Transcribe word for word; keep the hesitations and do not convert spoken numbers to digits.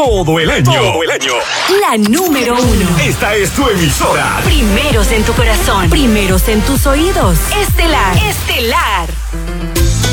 todo el año. Todo el año. La número uno. Esta es tu emisora. Primeros en tu corazón. Primeros en tus oídos. Estelar. Estelar.